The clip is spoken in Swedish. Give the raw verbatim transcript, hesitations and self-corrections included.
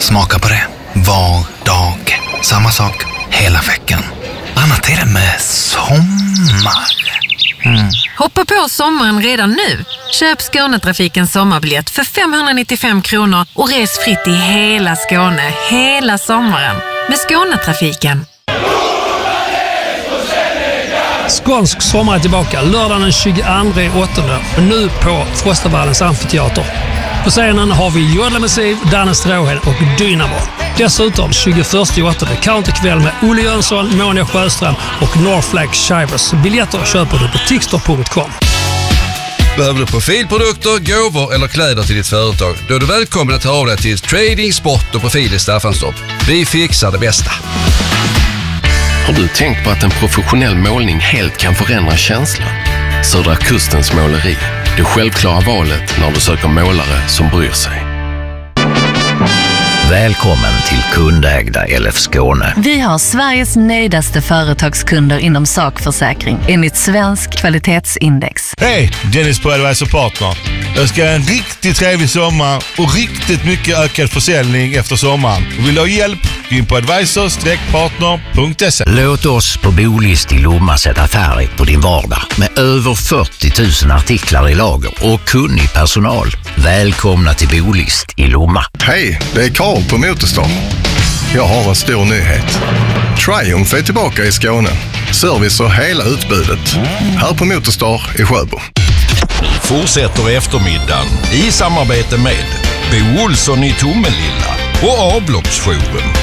Smaka på det. Var dag. Samma sak hela veckan. Annat är det med sommar. Mm. Hoppa på sommaren redan nu. Köp Skånetrafikens sommarbiljett för femhundranittiofem kronor och res fritt i hela Skåne hela sommaren med Skånetrafiken. Skånsk sommar är tillbaka lördagen den tjugoandra åttonde och nu på Frostaballens amfiteater. På scenen har vi Jodla Massiv, Danne Stråhed och Dynamo. Dessutom tjugoförsta åttonde counterkväll med Olle Jönsson, Monia Sjöström och Northflag Shivers. Biljetter köper du på tixter punkt com. Behöver du profilprodukter, gåvor eller kläder till ditt företag? Då är du välkommen att ta av dig till Trading, Sport och Profil i Staffanstorp. Vi fixar det bästa. Har du tänkt på att en professionell målning helt kan förändra känslan? Södra Kustens måleri. Det självklara valet när du söker målare som bryr sig. Välkommen till kundägda L F Skåne. Vi har Sveriges nöjdaste företagskunder inom sakförsäkring enligt svensk kvalitetsindex. Hej, Dennis på Advisor Partner. Jag ska ha en riktigt trevlig sommar och riktigt mycket ökad försäljning efter sommaren. Vill du ha hjälp? Gå in på advisor partner punkt se. Låt oss på Bolist i Lomma sätta färg på din vardag med över fyrtio tusen artiklar i lager och kunnig personal. Välkomna till Bolist i Lomma. Hej, det är Karl på Motorstar. Jag har en stor nyhet. Triumph är tillbaka i Skåne. Service och hela utbudet. Här på Motorstar i Sjöbo. Fortsätter eftermiddagen i samarbete med Bo Olsson i Tomelilla och Avloppsforum.